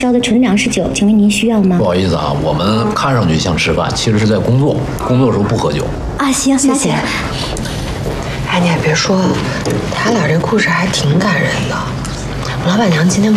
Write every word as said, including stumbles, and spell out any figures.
烧的纯粮食酒，请问您需要吗？ 不好意思啊，我们看上去像吃饭，其实是在工作，工作的时候不喝酒。 啊，行，谢谢。 哎，你还别说，他俩这故事还挺感人的。我老板娘今天